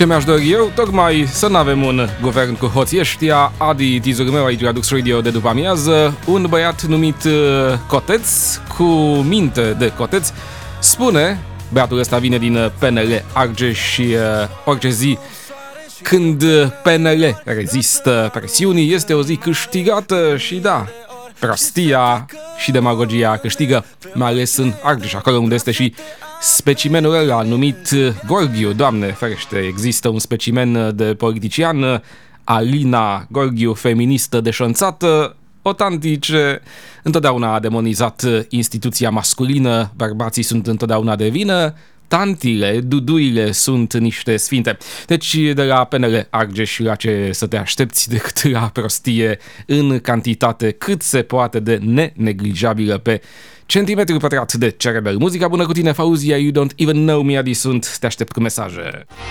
Ce mi-aș dori eu, tocmai să nu avem un guvern cu hoții ăștia. Adi, tizurul meu aici la Dux Radio de după amiază, un băiat numit Coteț, cu minte de Coteț, spune, băiatul ăsta vine din PNL Argeș și orice zi când PNL rezistă presiunii este o zi câștigată și da, prostia și demagogia câștigă, mai ales în Argeș, acolo unde este și specimenul ăla numit Gorghiu. Doamne ferește, există un specimen de politician, Alina Gorghiu, feministă deșanțată, o tanti ce întotdeauna a demonizat instituția masculină, bărbații sunt întotdeauna de vină, tantile, duduile sunt niște sfinte. Deci de la PNL Argeș la ce să te aștepți decât la prostie în cantitate cât se poate de neneglijabilă pe centimetru pătrat de cerebel. Muzica bună cu tine, Fauzia, You Don't Even Know Me, Adi sunt, te aștept cu mesaje.